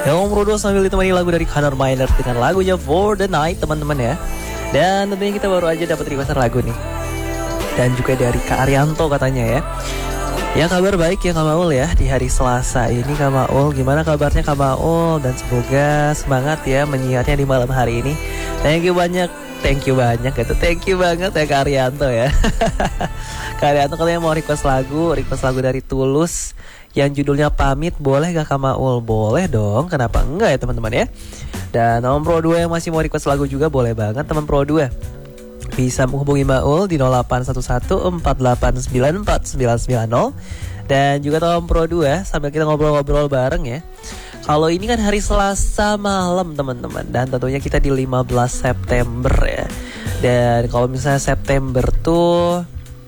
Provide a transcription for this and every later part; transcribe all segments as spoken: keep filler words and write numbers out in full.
Yang Bro dua sambil ditemani lagu dari Connor Minor dengan lagunya For the Night teman-teman ya. Dan tentunya kita baru aja dapat requestan lagu nih. Dan juga dari Kak Arianto katanya ya. Ya kabar baik ya Kak Maul ya di hari Selasa ini Kak Maul. Gimana kabarnya Kak Maul? Dan semoga semangat ya menyiarnya di malam hari ini. Thank you banyak. Thank you banyak gitu. Thank you banget ya Kak Arianto ya. Kak Arianto katanya mau request lagu, request lagu dari Tulus yang judulnya Pamit. Boleh gak Kak Maul? Boleh dong, kenapa enggak ya teman-teman ya. Dan teman Pro dua yang masih mau request lagu juga boleh banget teman Pro dua. Bisa menghubungi Maul di nol delapan satu satu empat delapan sembilan empat sembilan sembilan nol. Dan juga teman Pro dua sambil kita ngobrol-ngobrol bareng ya. Kalau ini kan hari Selasa malam teman-teman. Dan tentunya kita di lima belas September ya. Dan kalau misalnya September tuh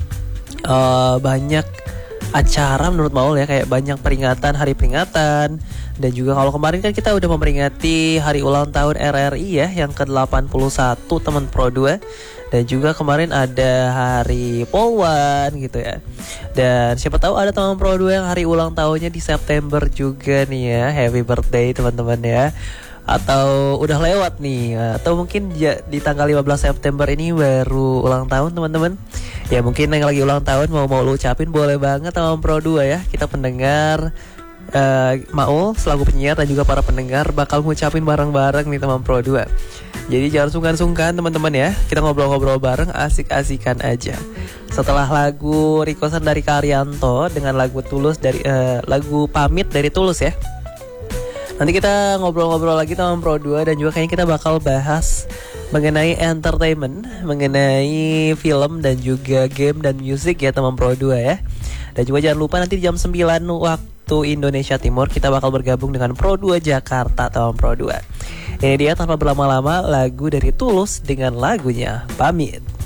uh, banyak acara menurut Maul ya. Kayak banyak peringatan, hari peringatan. Dan juga kalau kemarin kan kita udah memperingati hari ulang tahun R R I ya. Yang ke delapan puluh satu teman Pro dua. Dan juga kemarin ada hari Polwan gitu ya. Dan siapa tahu ada teman Pro dua yang hari ulang tahunnya di September juga nih ya. Happy birthday teman-teman ya. Atau udah lewat nih. Atau mungkin ya, di tanggal lima belas September ini baru ulang tahun teman-teman. Ya mungkin yang lagi ulang tahun mau-mau lu ucapin boleh banget teman Pro dua ya. Kita pendengar uh, Maul selaku penyiar dan juga para pendengar bakal ngucapin bareng-bareng nih teman Pro dua. Jadi jangan sungkan-sungkan teman-teman ya. Kita ngobrol-ngobrol bareng, asik-asikan aja. Setelah lagu requestan dari Karyanto dengan lagu Tulus dari uh, lagu Pamit dari Tulus ya. Nanti kita ngobrol-ngobrol lagi teman Pro dua dan juga kayaknya kita bakal bahas mengenai entertainment, mengenai film dan juga game dan musik ya teman Pro dua ya. Dan juga jangan lupa nanti jam sembilan waktu Indonesia Timur kita bakal bergabung dengan Pro dua Jakarta teman Pro dua. Ini dia tanpa berlama-lama lagu dari Tulus dengan lagunya Pamit.